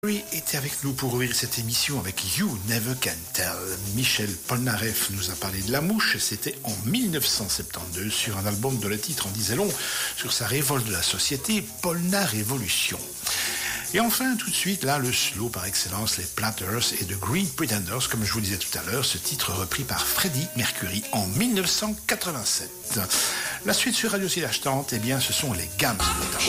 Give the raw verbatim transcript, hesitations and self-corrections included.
Harry était avec nous pour ouvrir cette émission avec You Never Can Tell. Michel Polnareff nous a parlé de La Mouche, c'était en dix-neuf cent soixante-douze sur un album dont le titre en disait long sur sa révolte de la société, Polnarevolution. Et enfin, tout de suite, là, le slow par excellence, les Platters et The Green Pretenders, comme je vous disais tout à l'heure, ce titre repris par Freddie Mercury en dix-neuf cent quatre-vingt-sept. La suite sur Radio Sylage Tente, eh bien, ce sont les Gams notamment.